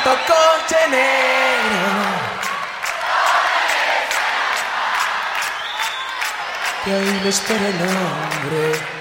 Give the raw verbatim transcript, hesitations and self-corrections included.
bonito coche negro que ahí le espera el hombre